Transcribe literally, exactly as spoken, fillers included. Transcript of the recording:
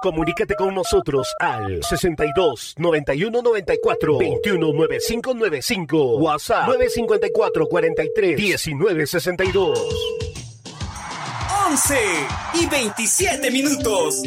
Comunícate con nosotros al sesenta y dos, noventa y uno, noventa y cuatro, veintiuno, noventa y cinco noventa y cinco. WhatsApp nueve cinco cuatro, cuarenta y tres, diecinueve sesenta y dos. once y veintisiete minutos.